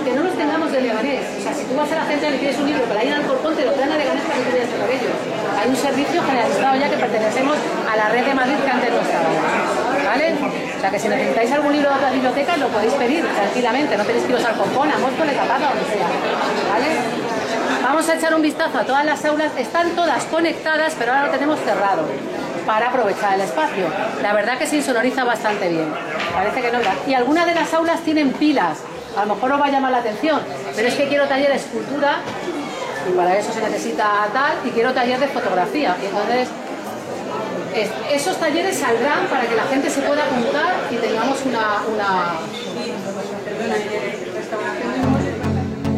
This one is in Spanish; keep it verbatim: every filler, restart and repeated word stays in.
aunque no los tengamos de Leganés. O sea, si tú vas a la central y tienes un libro para ir al Alcorcón, te lo traen a Leganés para que tú veas con ellos. Hay un servicio generalizado ya que pertenecemos a la red de Madrid que antes no estaba, ¿vale? O sea, que si necesitáis algún libro de otras bibliotecas lo podéis pedir tranquilamente, no tenéis que ir al Alcorcón, a Móstoles, a Parla, donde sea, ¿vale? Vamos a echar un vistazo a todas las aulas, están todas conectadas, pero ahora lo tenemos cerrado para aprovechar el espacio. La verdad que se insonoriza bastante bien, parece que no. Y algunas de las aulas tienen pilas, a lo mejor os va a llamar la atención, pero es que quiero taller de escultura, y para eso se necesita tal, y quiero taller de fotografía, y entonces es, esos talleres saldrán para que la gente se pueda apuntar y tengamos una... una